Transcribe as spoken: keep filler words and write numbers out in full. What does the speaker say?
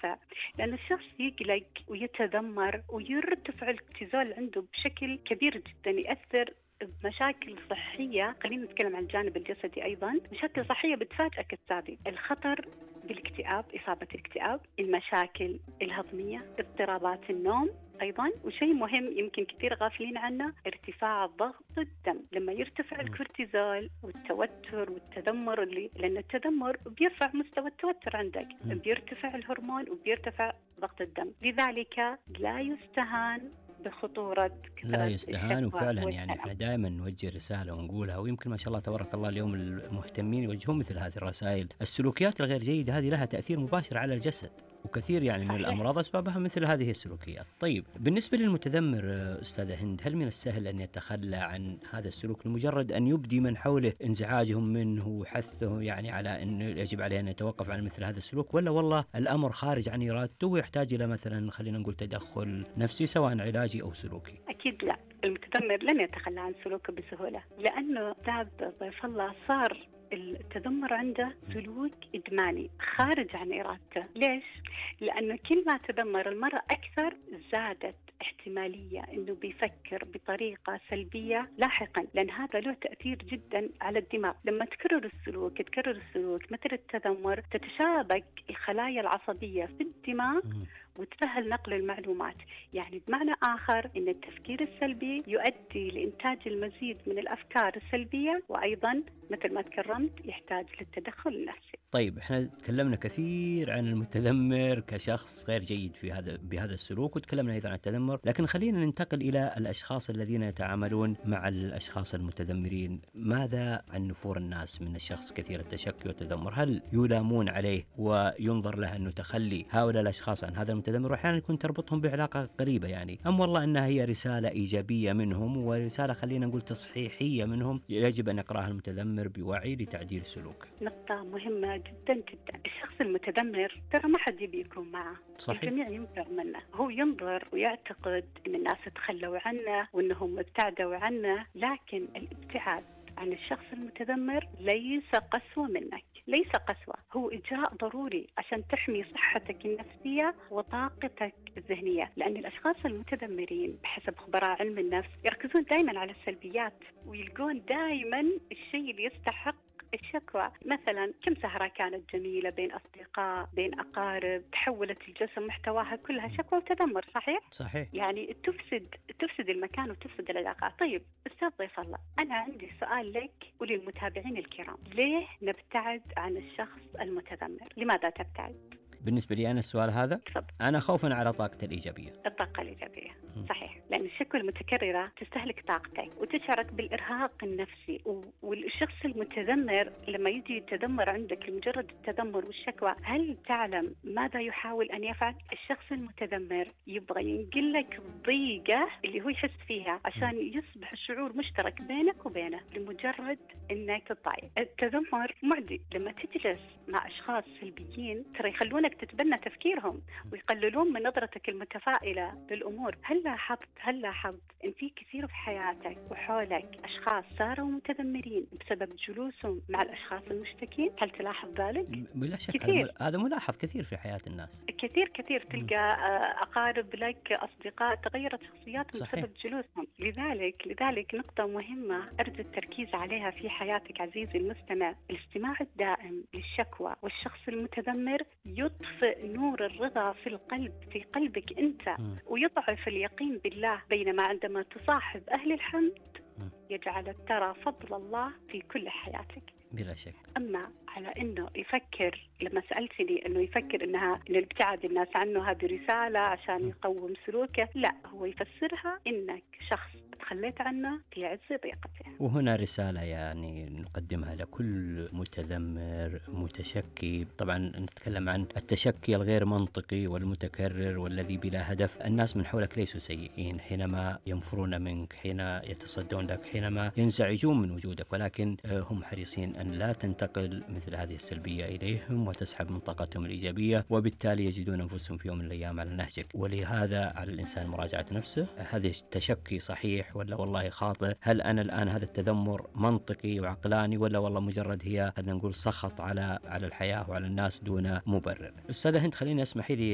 يرتفع، لأن الشخص يقلق ويتذمر ويرتفع الكورتيزول عنده بشكل كبير جدا، يأثر بمشاكل صحية. خلينا نتكلم عن الجانب الجسدي أيضا، مشاكل صحية بتفاجئك التالي: الخطر بالاكتئاب، إصابة الاكتئاب، المشاكل الهضمية، اضطرابات النوم أيضا. وشيء مهم يمكن كثير غافلين عنه، ارتفاع ضغط الدم. لما يرتفع الكورتيزول والتوتر والتذمر، اللي لأن التذمر بيرفع مستوى التوتر عندك، بيرتفع الهرمون وبيرتفع ضغط الدم. لذلك لا يستهان بخطورة لا يستهان. وفعلا يعني احنا دائما نوجه رسالة ونقولها، ويمكن ما شاء الله تبارك الله اليوم المهتمين يوجهون مثل هذه الرسائل. السلوكيات الغير جيدة هذه لها تأثير مباشر على الجسد، وكثير يعني من الأمراض أسبابها مثل هذه السلوكيات. طيب بالنسبة للمتذمر أستاذة هند، هل من السهل أن يتخلى عن هذا السلوك لمجرد أن يبدي من حوله انزعاجهم منه وحثهم يعني على أنه يجب عليه أن يتوقف عن مثل هذا السلوك، ولا والله الأمر خارج عن إرادته ويحتاج إلى مثلا خلينا نقول تدخل نفسي سواء علاجي أو سلوكي؟ أكيد لا، المتذمر لن يتخلى عن سلوكه بسهولة، لأنه أستاذ ضيف الله صار التذمر عنده سلوك إدماني خارج عن إرادته. ليش؟ لأنه كل ما تذمر المرة أكثر زادت احتمالية أنه بيفكر بطريقة سلبية لاحقا، لأن هذا له تأثير جدا على الدماغ. لما تكرر السلوك تكرر السلوك مثل التذمر، تتشابك الخلايا العصبية في الدماغ وتسهل نقل المعلومات. يعني بمعنى آخر أن التفكير السلبي يؤدي لإنتاج المزيد من الأفكار السلبية، وأيضا مثل ما تكرمت يحتاج للتدخل النفسي. طيب احنا تكلمنا كثير عن المتذمر كشخص غير جيد في هذا بهذا السلوك، وتكلمنا ايضا عن التذمر، لكن خلينا ننتقل الى الاشخاص الذين يتعاملون مع الاشخاص المتذمرين. ماذا عن نفور الناس من الشخص كثير التشكي والتذمر؟ هل يلامون عليه وينظر له انه تخلي هؤلاء الاشخاص عن هذا المتذمر، واحيانا يكون تربطهم بعلاقه قريبه يعني، ام والله انها هي رساله ايجابيه منهم ورساله خلينا نقول تصحيحيه منهم يجب ان يقراها المتذمر بوعي لتعديل سلوكه؟ نقطه مهمه جدا جدا. الشخص المتذمر ترى ما حد يبي يكون معه، صحيح. الجميع ينفر منه. هو ينظر ويعتقد ان الناس تخلوا عنه وانهم ابتعدوا عنه، لكن الابتعاد عن الشخص المتذمر ليس قسوة منك، ليس قسوة، هو إجراء ضروري عشان تحمي صحتك النفسية وطاقتك الذهنية. لأن الأشخاص المتذمرين بحسب خبراء علم النفس يركزون دائما على السلبيات، ويلقون دائما الشيء اللي يستحق الشكوى. مثلا كم سهرة كانت جميلة بين أصدقاء بين أقارب، تحولت الجلسة محتواها كلها شكوى وتذمر. صحيح؟ صحيح. يعني تفسد تفسد المكان وتفسد العلاقات. طيب أستاذ ضيف الله، أنا عندي سؤال لك وللمتابعين الكرام: ليه نبتعد عن الشخص المتذمر؟ لماذا تبتعد؟ بالنسبة لي أنا السؤال هذا تفضل. أنا خوفا على طاقة الإيجابية. الطاقة الإيجابية م. صحيح، لأن الشكوى المتكررة تستهلك طاقتك وتشعرك بالإرهاق النفسي. والشخص المتذمر لما يجي يتذمر عندك لمجرد التذمر والشكوى، هل تعلم ماذا يحاول أن يفعل؟ الشخص المتذمر يبغى ينقل لك الضيقة اللي هو يحس فيها عشان يصبح الشعور مشترك بينك وبينه لمجرد أنك تضايق. التذمر معدي. لما تجلس مع أشخاص سلبيين ترى يخلونك تتبنى تفكيرهم ويقللون من نظرتك المتفائلة للأمور. هل لاحظت هل لاحظت أن في كثير في حياتك وحولك أشخاص صاروا متذمرين بسبب جلوسهم مع الأشخاص المشتكين؟ هل تلاحظ ذلك؟ بلا شك كثير. هذا ملاحظ كثير في حياة الناس. كثير كثير تلقى أقارب لك، أصدقاء تغيرت شخصياتهم بسبب جلوسهم. لذلك لذلك نقطة مهمة أرجو التركيز عليها في حياتك عزيزي المستمع: الاستماع الدائم للشكوى والشخص المتذمر يطفئ نور الرضا في القلب في قلبك أنت م. ويضعف اليقين بالله، بينما عندما تصاحب أهل الحمد م. يجعلك ترى فضل الله في كل حياتك. بلا شك. أما على أنه يفكر، لما سألتني أنه يفكر أنها أن الابتعاد الناس عنه هذه رسالة عشان يقوم سلوكه، لا، هو يفسرها أنك شخص تخليت عنه في عز ضيقته. وهنا رسالة يعني نقدمها لكل متذمر متشكي. طبعا نتكلم عن التشكي الغير منطقي والمتكرر والذي بلا هدف. الناس من حولك ليسوا سيئين حينما ينفرون منك، حين يتصدون لك، حينما ينزعجون من وجودك، ولكن هم حريصين أن لا تنتقل مثل هذه السلبية إليهم وتسحب من طاقتهم الإيجابية، وبالتالي يجدون أنفسهم في يوم من الأيام على نهجك. ولهذا على الإنسان مراجعة نفسه، هذا التشكي صحيح ولا والله خاطئ؟ هل أنا الآن هذا التذمر منطقي وعقلاني ولا والله مجرد هي خلينا نقول سخط على على الحياة وعلى الناس دون مبرر؟ أستاذة هند، خليني أسمحي لي